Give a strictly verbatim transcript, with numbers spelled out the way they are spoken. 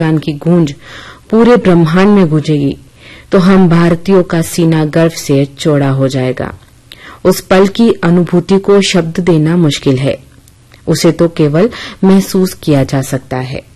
गान की गूंज पूरे ब्रह्मांड में गूंजेगी तो हम भारतीयों का सीना गर्व से चौड़ा हो जाएगा। उस पल की अनुभूति को शब्द देना मुश्किल है, उसे तो केवल महसूस किया जा सकता है।